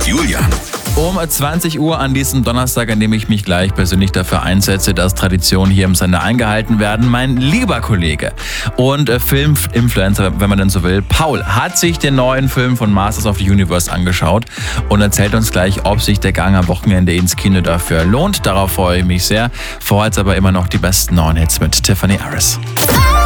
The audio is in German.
Julian. Um 20 Uhr an diesem Donnerstag, an dem ich mich gleich persönlich dafür einsetze, dass Traditionen hier im Sender eingehalten werden, mein lieber Kollege und Filminfluencer, wenn man denn so will, Paul, hat sich den neuen Film von Masters of the Universe angeschaut und erzählt uns gleich, ob sich der Gang am Wochenende ins Kino dafür lohnt. Darauf freue ich mich sehr. Vorher jetzt aber immer noch die besten neuen Hits mit Tiffany Harris.